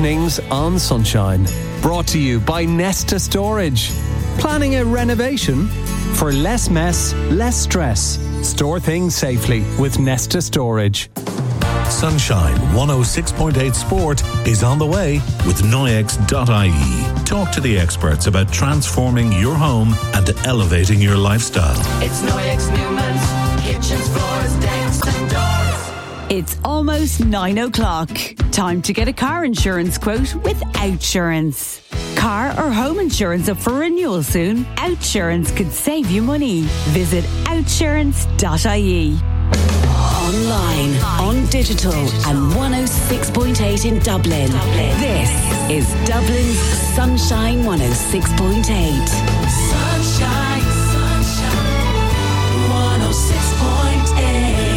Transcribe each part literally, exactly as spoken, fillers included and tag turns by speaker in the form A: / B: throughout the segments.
A: Evenings on Sunshine. Brought to you by Nesta Storage. Planning a renovation? For less mess, less stress. Store things safely with Nesta Storage.
B: Sunshine one oh six point eight Sport is on the way with Noyex dot I E. Talk to the experts about transforming your home and elevating your lifestyle. It's Noyex Newman's
C: kitchens, floors, decks and doors. It's almost nine o'clock. Time to get a car insurance quote with Outsurance. Car or home insurance up for renewal soon? Outsurance could save you money. Visit outsurance dot I E. Online, on digital, and one oh six point eight in Dublin. Dublin. This is Dublin's Sunshine one oh six point eight. Sunshine, sunshine, one oh six point eight.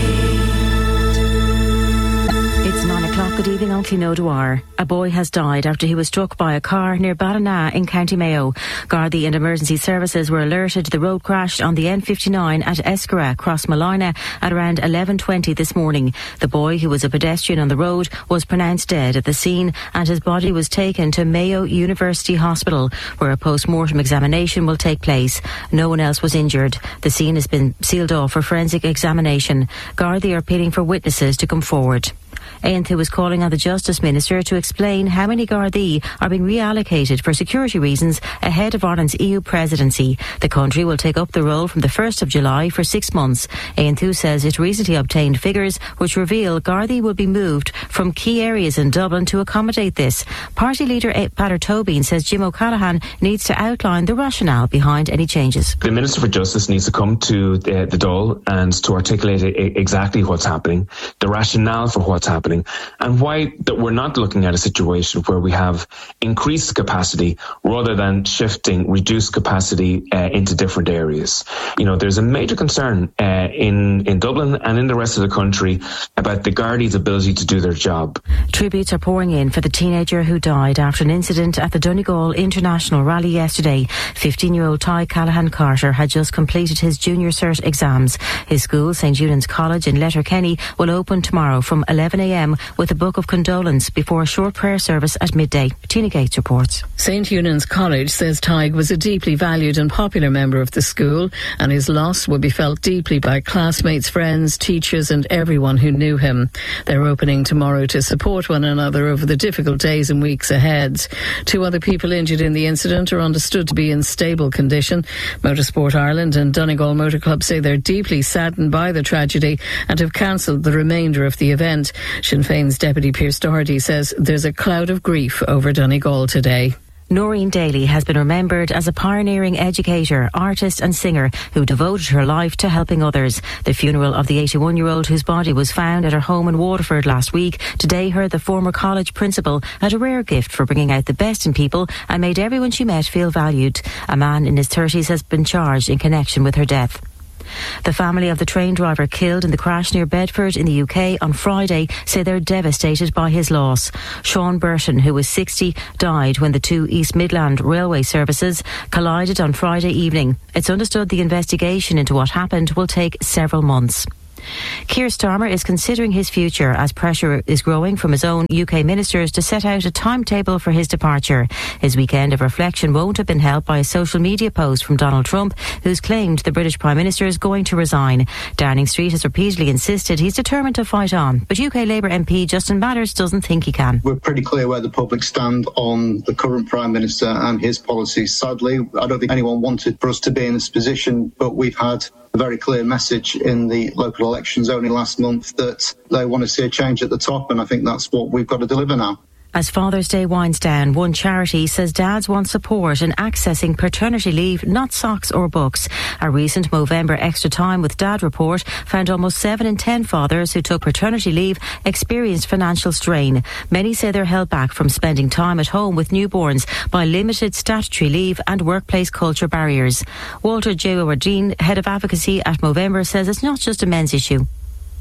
C: It's nine o'clock. Good evening, Uncle Nodoir. A boy has died after he was struck by a car near Ballina in County Mayo. Gardaí and emergency services were alerted the road crash on the N fifty-nine at Escara, Cross Malina, at around eleven twenty this morning. The boy, who was a pedestrian on the road, was pronounced dead at the scene and his body was taken to Mayo University Hospital, where a post-mortem examination will take place. No one else was injured. The scene has been sealed off for forensic examination. Gardaí are appealing for witnesses to come forward. Aonthu was calling on the Justice Minister to explain how many Gardaí are being reallocated for security reasons ahead of Ireland's E U presidency. The country will take up the role from the first of July for six months. Aonthu says it recently obtained figures which reveal Gardaí will be moved from key areas in Dublin to accommodate this. Party leader Peadar Tóibín says Jim O'Callaghan needs to outline the rationale behind any changes.
D: The Minister for Justice needs to come to the, the Dáil and to articulate exactly what's happening, the rationale for what's happening, and why that we're not looking at a situation where we have increased capacity rather than shifting reduced capacity uh, into different areas. You know, there's a major concern uh, in, in Dublin and in the rest of the country about the Gardaí's ability to do their job.
C: Tributes are pouring in for the teenager who died after an incident at the Donegal International Rally yesterday. fifteen-year-old Ty Callahan Carter had just completed his junior cert exams. His school, St Eunan's College in Letterkenny, will open tomorrow from eleven a.m. with a book of condolence before a short prayer service at midday. Tina Gates reports.
E: St Eunan's College says Tig was a deeply valued and popular member of the school, and his loss will be felt deeply by classmates, friends, teachers and everyone who knew him. They're opening tomorrow to support one another over the difficult days and weeks ahead. Two other people injured in the incident are understood to be in stable condition. Motorsport Ireland and Donegal Motor Club say they're deeply saddened by the tragedy and have cancelled the remainder of the event. Sinn Féin's Deputy Pearse Doherty says there's a cloud of grief over Donegal today.
C: Noreen Daly has been remembered as a pioneering educator, artist and singer who devoted her life to helping others. The funeral of the eighty-one-year-old whose body was found at her home in Waterford last week today heard the former college principal had a rare gift for bringing out the best in people and made everyone she met feel valued. A man in his thirties has been charged in connection with her death. The family of the train driver killed in the crash near Bedford in the U K on Friday say they're devastated by his loss. Sean Burton, who was sixty, died when the two East Midland railway services collided on Friday evening. It's understood the investigation into what happened will take several months. Keir Starmer is considering his future as pressure is growing from his own U K ministers to set out a timetable for his departure. His weekend of reflection won't have been helped by a social media post from Donald Trump, who's claimed the British Prime Minister is going to resign. Downing Street has repeatedly insisted he's determined to fight on, but U K Labour M P Justin Matters doesn't think he can.
F: We're pretty clear where the public stand on the current Prime Minister and his policies. Sadly, I don't think anyone wanted for us to be in this position, but we've had a very clear message in the local elections only last month that they want to see a change at the top, and I think that's what we've got to deliver now.
C: As Father's Day winds down, one charity says dads want support in accessing paternity leave, not socks or books. A recent Movember Extra Time with Dad report found almost seven in ten fathers who took paternity leave experienced financial strain. Many say they're held back from spending time at home with newborns by limited statutory leave and workplace culture barriers. Walter J. Wardine, Head of Advocacy at Movember, says it's not just a men's issue.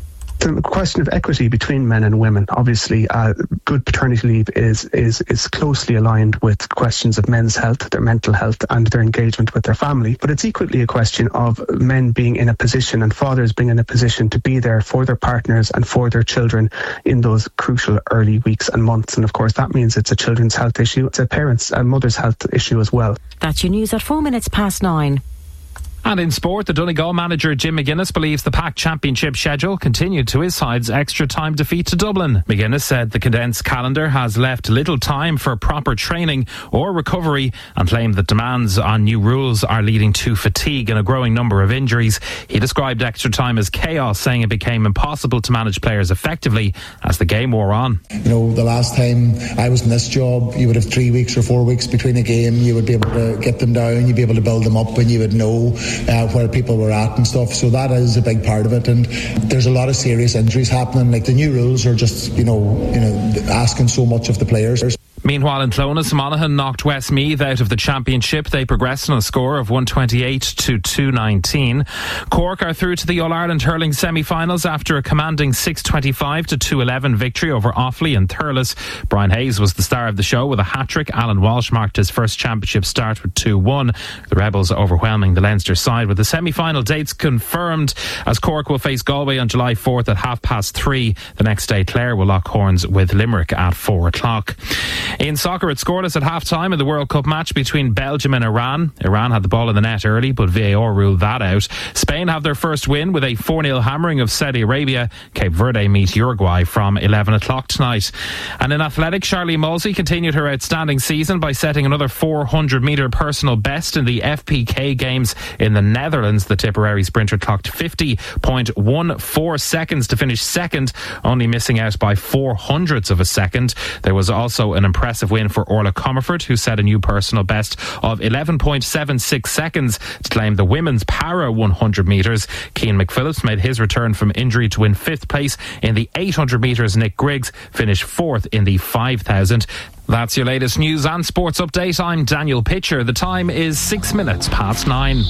G: the question of equity between men and women. Obviously, uh, good paternity leave is, is, is closely aligned with questions of men's health, their mental health and their engagement with their family. But it's equally a question of men being in a position and fathers being in a position to be there for their partners and for their children in those crucial early weeks and months. And of course, that means it's a children's health issue. It's a parents' and mother's health issue as well.
C: That's your news at four minutes past nine.
H: And in sport, the Donegal manager Jim McGuinness believes the Pack Championship schedule continued to his side's extra time defeat to Dublin. McGuinness said the condensed calendar has left little time for proper training or recovery and claimed that demands on new rules are leading to fatigue and a growing number of injuries. He described extra time as chaos, saying it became impossible to manage players effectively as the game wore on.
I: You know, the last time I was in this job, you would have three weeks or four weeks between a game. You would be able to get them down, you'd be able to build them up, and you would know Uh, where people were at and stuff. So that is a big part of it. And there's a lot of serious injuries happening. Like, the new rules are just, you know, you know, asking so much of the players.
H: Meanwhile, in Clones, Monaghan knocked Westmeath out of the championship. They progressed on a score of one twenty-eight to two nineteen. Cork are through to the All-Ireland hurling semi-finals after a commanding six twenty-five to two eleven victory over Offaly and Thurles. Brian Hayes was the star of the show with a hat-trick. Alan Walsh marked his first championship start with two one. The Rebels overwhelming the Leinster side with the semi-final dates confirmed, as Cork will face Galway on July fourth at half past three. The next day, Clare will lock horns with Limerick at four o'clock. In soccer, it's scoreless at half-time in the World Cup match between Belgium and Iran. Iran had the ball in the net early, but V A R ruled that out. Spain have their first win with a four nil hammering of Saudi Arabia. Cape Verde meet Uruguay from eleven o'clock tonight. And in athletics, Charlie Moseley continued her outstanding season by setting another four hundred metre personal best in the F P K Games in the Netherlands. The Tipperary sprinter clocked fifty point one four seconds to finish second, only missing out by four hundredths of a second. There was also an impressive win for Orla Comerford, who set a new personal best of eleven point seven six seconds to claim the women's para one hundred metres. Cian McPhillips made his return from injury to win fifth place in the eight hundred metres. Nick Griggs finished fourth in the five thousand. That's your latest news and sports update. I'm Daniel Pitcher. The time is six minutes past nine.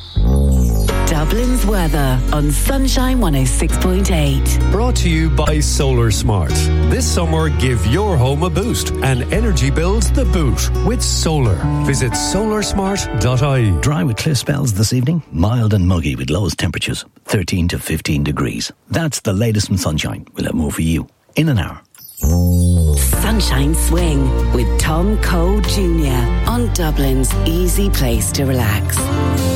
J: Dublin's weather on Sunshine one oh six point eight.
K: Brought to you by Solar Smart. This summer, give your home a boost and energy bills the boot with solar. Visit solar smart dot I E.
L: Dry with clear spells this evening, mild and muggy with lowest temperatures, thirteen to fifteen degrees. That's the latest from Sunshine. We'll have more for you in an hour.
J: Sunshine Swing with Tom Cole Junior on Dublin's easy place to relax.